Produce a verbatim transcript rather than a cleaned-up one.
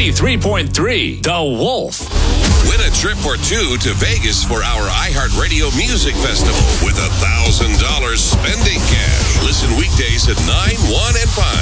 ninety-three point three, The Wolf. Win a trip or two to Vegas for our iHeartRadio Music Festival with a one thousand dollars spending cash. Listen weekdays at nine, one, and five